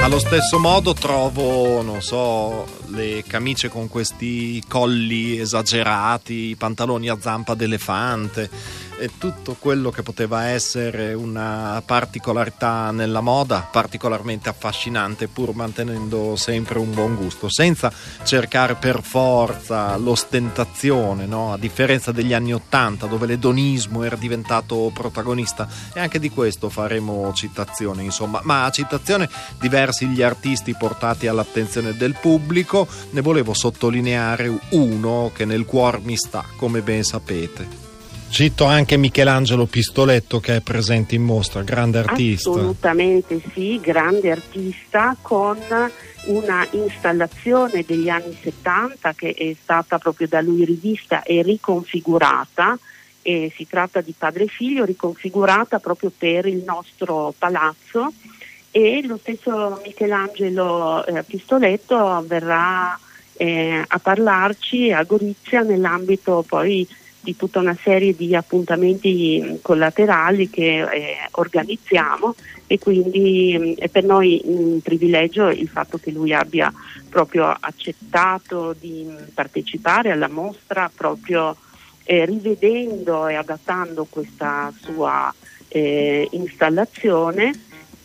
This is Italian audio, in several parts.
Allo stesso modo trovo, non so, le camicie con questi colli esagerati, i pantaloni a zampa d'elefante e tutto quello che poteva essere una particolarità nella moda, particolarmente affascinante, pur mantenendo sempre un buon gusto, senza cercare per forza l'ostentazione, no? A differenza degli anni '80, dove l'edonismo era diventato protagonista, e anche di questo faremo citazione, insomma, ma a citazione diversi gli artisti portati all'attenzione del pubblico. Ne volevo sottolineare uno che nel cuor mi sta, come ben sapete. Cito anche Michelangelo Pistoletto, che è presente in mostra, grande artista. Assolutamente sì, grande artista, con una installazione degli anni 70 che è stata proprio da lui rivista e riconfigurata, e si tratta di Padre e Figlio, riconfigurata proprio per il nostro palazzo, e lo stesso Michelangelo Pistoletto verrà a parlarci a Gorizia nell'ambito poi di tutta una serie di appuntamenti collaterali che organizziamo, e quindi è per noi un privilegio il fatto che lui abbia proprio accettato di partecipare alla mostra, proprio rivedendo e adattando questa sua installazione,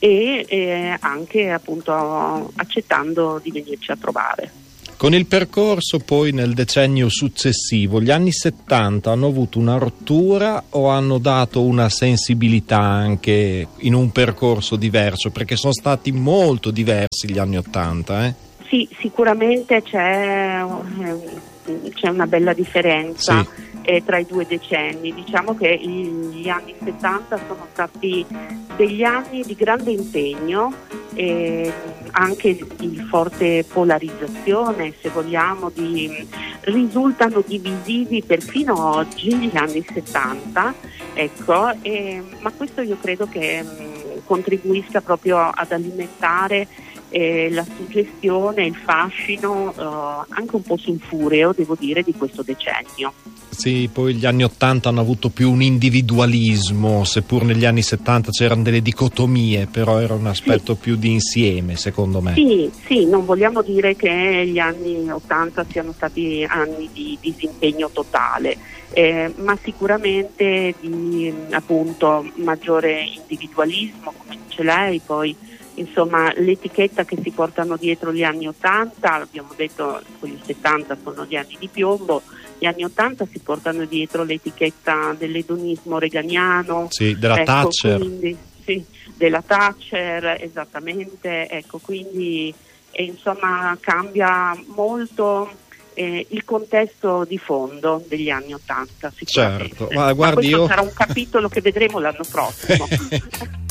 e anche appunto accettando di venirci a trovare. Con il percorso poi nel decennio successivo, gli anni 70 hanno avuto una rottura o hanno dato una sensibilità anche in un percorso diverso? Perché sono stati molto diversi gli anni 80, Sì, sicuramente c'è una bella differenza. Sì. Tra i due decenni. Diciamo che gli anni 70 sono stati degli anni di grande impegno, anche di forte polarizzazione, se vogliamo, risultano divisivi perfino oggi gli anni 70, ecco, ma questo io credo che contribuisca proprio ad alimentare la suggestione, il fascino, anche un po' sulfureo, devo dire, di questo decennio. Sì, poi gli anni 80 hanno avuto più un individualismo, seppur negli anni 70 c'erano delle dicotomie, però era un aspetto più di insieme, secondo me. Sì, non vogliamo dire che gli anni 80 siano stati anni di disimpegno totale, ma sicuramente di appunto maggiore individualismo, come dice lei. Poi insomma l'etichetta che si portano dietro gli anni 80, abbiamo detto quelli 70 sono gli anni di piombo, gli anni 80 si portano dietro l'etichetta dell'edonismo reganiano, sì, della Thatcher. Quindi, sì, della Thatcher, esattamente, ecco, quindi insomma cambia molto il contesto di fondo degli anni 80 sicuramente. Certo, ma guardi, questo sarà un capitolo che vedremo l'anno prossimo.